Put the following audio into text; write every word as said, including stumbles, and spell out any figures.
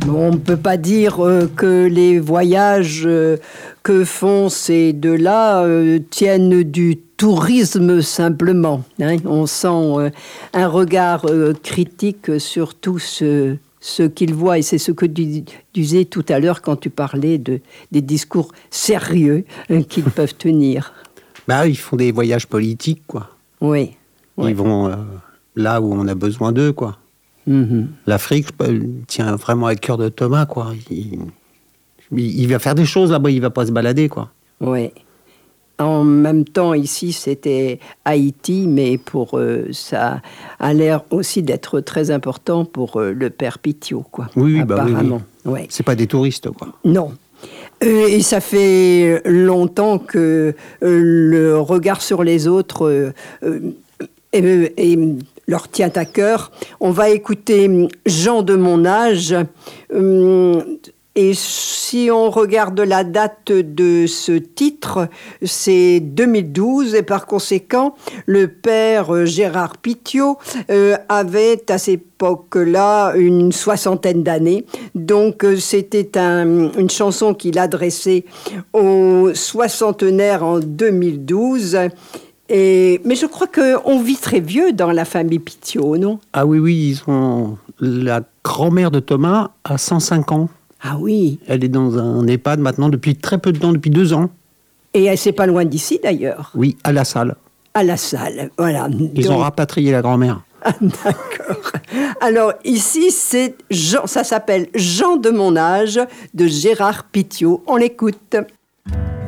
Bon, on ne peut pas dire euh, que les voyages euh, que font ces deux-là euh, tiennent du tourisme simplement. Hein. On sent euh, un regard euh, critique sur tout ce, ce qu'ils voient. Et c'est ce que tu disais tout à l'heure quand tu parlais de, des discours sérieux euh, qu'ils peuvent tenir. Bah, ils font des voyages politiques, quoi. Oui. Ils oui. vont euh, là où on a besoin d'eux, quoi. Mm-hmm. L'Afrique tient vraiment à cœur de Thomas, quoi. Il, il, il va faire des choses là-bas, il va pas se balader, quoi. Oui. En même temps, ici, c'était Haïti, mais pour euh, ça a l'air aussi d'être très important pour euh, le père Petiot, quoi. Oui, oui, apparemment. Bah oui, oui. Ouais. C'est pas des touristes, quoi. Non. Euh, et ça fait longtemps que euh, le regard sur les autres euh, euh, est, est leur tient à cœur. On va écouter Gens de mon âge. Euh, et si on regarde la date de ce titre, c'est deux mille douze. Et par conséquent, le père Gérard Petiot euh, avait à cette époque-là une soixantaine d'années. Donc c'était un, une chanson qu'il adressait aux soixantenaires en deux mille douze. Et, mais je crois qu'on vit très vieux dans la famille Petiot, non? Ah oui, oui, ils ont... La grand-mère de Thomas a cent cinq ans. Ah oui. Elle est dans un EHPAD maintenant depuis très peu de temps, depuis deux ans. Et elle c'est pas loin d'ici d'ailleurs. Oui, à la salle. À la salle, voilà. Ils Donc... ont rapatrié la grand-mère. Ah, d'accord. Alors ici, c'est Jean, ça s'appelle Gens de mon âge de Gérard Petiot. On l'écoute.